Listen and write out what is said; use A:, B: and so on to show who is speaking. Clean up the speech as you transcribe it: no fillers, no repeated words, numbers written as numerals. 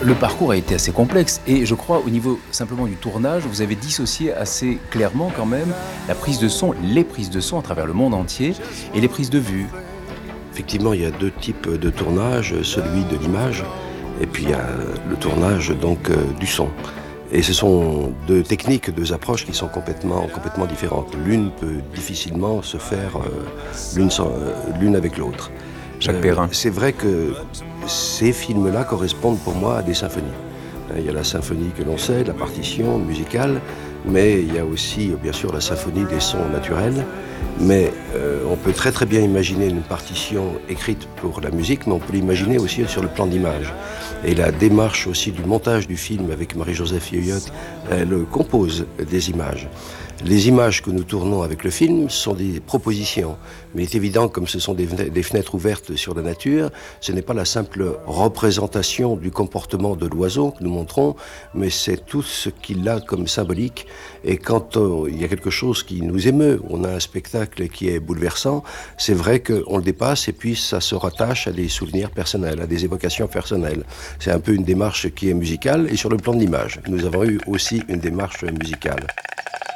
A: Le parcours a été assez complexe et je crois au niveau simplement du tournage, vous avez dissocié assez clairement quand même la prise de son, les prises de son à travers le monde entier et les prises de vue.
B: Effectivement, il y a deux types de tournage, celui de l'image et puis il y a le tournage du son. Et ce sont deux techniques, deux approches qui sont complètement différentes. L'une peut difficilement se faire l'une avec l'autre.
A: Jacques Perrin.
B: C'est vrai que ces films-là correspondent pour moi à des symphonies. Il y a la symphonie que l'on sait, la partition musicale, mais il y a aussi bien sûr la symphonie des sons naturels. Mais on peut très très bien imaginer une partition écrite pour la musique, mais on peut l'imaginer aussi sur le plan d'image. Et la démarche aussi du montage du film avec Marie-Joseph Yoyotte, elle compose des images. Les images que nous tournons avec le film sont des propositions. Mais il est évident, comme ce sont des fenêtres ouvertes sur la nature, ce n'est pas la simple représentation du comportement de l'oiseau que nous montrons, mais c'est tout ce qu'il a comme symbolique. Et quand il y a quelque chose qui nous émeut, on a un spectacle qui est bouleversant, c'est vrai qu'on le dépasse et puis ça se rattache à des souvenirs personnels, à des évocations personnelles. C'est un peu une démarche qui est musicale et sur le plan de l'image. Nous avons eu aussi une démarche musicale.